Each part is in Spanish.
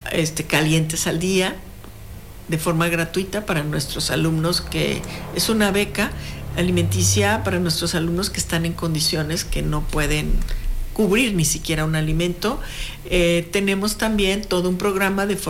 calientes al día de forma gratuita para nuestros alumnos, que es una beca alimenticia para nuestros alumnos que están en condiciones que no pueden cubrir ni siquiera un alimento. Tenemos también todo un programa de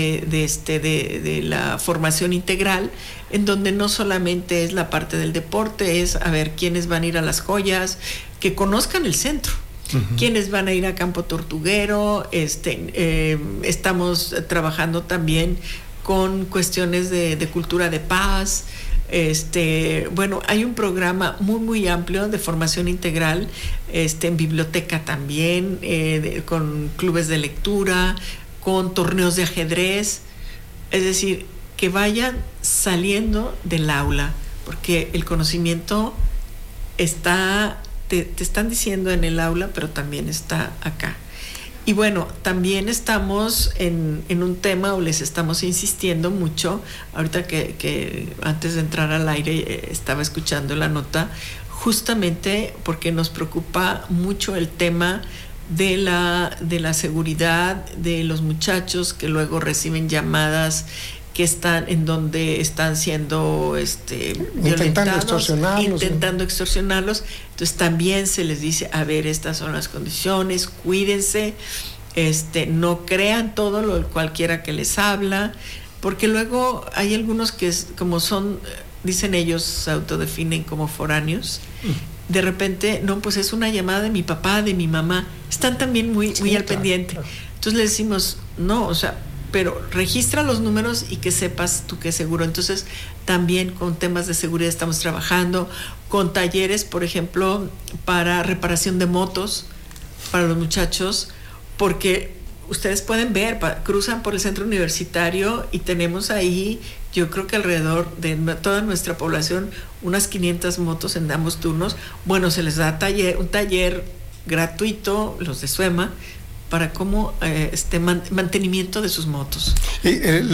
la formación integral, en donde no solamente es la parte del deporte, es a ver quiénes van a ir a las joyas, que conozcan el centro. Uh-huh. Quienes van a ir a Campo Tortuguero. Estamos trabajando también con cuestiones de cultura de paz. Bueno, hay un programa muy muy amplio de formación integral, en biblioteca también, con clubes de lectura, con torneos de ajedrez. Es decir, que vayan saliendo del aula, porque el conocimiento está, te están diciendo en el aula, pero también está acá. Y bueno, también estamos en un tema, o les estamos insistiendo mucho, ahorita que antes de entrar al aire estaba escuchando la nota, justamente porque nos preocupa mucho el tema de la seguridad de los muchachos que luego reciben llamadas que están en donde están siendo intentando extorsionarlos. Entonces también se les dice, a ver, estas son las condiciones, cuídense, no crean todo lo cualquiera que les habla, porque luego hay algunos que como son, dicen ellos, se autodefinen como foráneos. De repente, no, pues es una llamada de mi papá, de mi mamá, están también muy al pendiente. Claro. Entonces le decimos, no, o sea, pero registra los números y que sepas tú que es seguro. Entonces también con temas de seguridad estamos trabajando, con talleres, por ejemplo, para reparación de motos para los muchachos, porque ustedes pueden ver, cruzan por el centro universitario y tenemos ahí, yo creo que alrededor de toda nuestra población, unas 500 motos en ambos turnos. Bueno, se les da un taller gratuito, los de SUEMA, para cómo mantenimiento de sus motos.